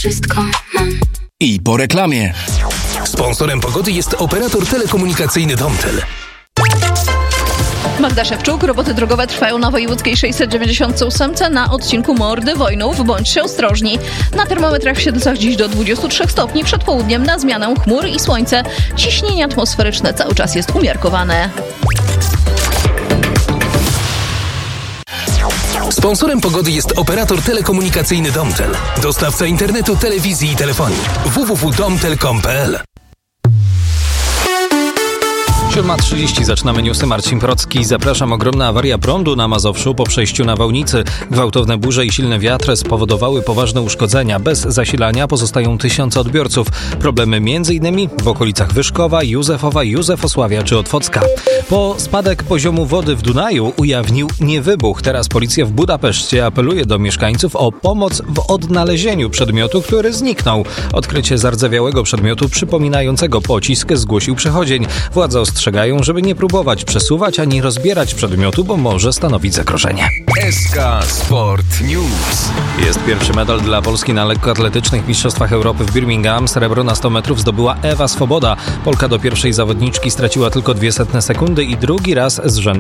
wszystko mam. I po reklamie. Sponsorem pogody jest operator telekomunikacyjny Domtel. Magda Szewczuk. Roboty drogowe trwają na Wojewódzkiej 698 na odcinku Mordy Wojnów. Bądźcie ostrożni. Na termometrach w Siedlcach dziś do 23 stopni. Przed południem na zmianę chmur i słońce. Ciśnienie atmosferyczne cały czas jest umiarkowane. Sponsorem pogody jest operator telekomunikacyjny Domtel. Dostawca internetu, telewizji i telefonii. www.domtel.com.pl. 7:30 zaczynamy newsy. Marcin Procki. Zapraszam. Ogromna awaria prądu na Mazowszu po przejściu na Wałnicy. Gwałtowne burze i silne wiatry spowodowały poważne uszkodzenia. Bez zasilania pozostają tysiące odbiorców. Problemy m.in. w okolicach Wyszkowa, Józefowa, Józefosławia czy Otwocka. Spadek poziomu wody w Dunaju ujawnił niewybuch. Teraz policja w Budapeszcie apeluje do mieszkańców o pomoc w odnalezieniu przedmiotu, który zniknął. Odkrycie zardzewiałego przedmiotu przypominającego pocisk zgłosił przechodzień. Władze ostrzegają, żeby nie próbować przesuwać ani rozbierać przedmiotu, bo może stanowić zagrożenie. SK Sport News. Jest pierwszy medal dla Polski na lekkoatletycznych mistrzostwach Europy w Birmingham. Srebro na 100 metrów zdobyła Ewa Swoboda. Polka do pierwszej zawodniczki straciła tylko 0,02 sekundy i drugi raz z rzędu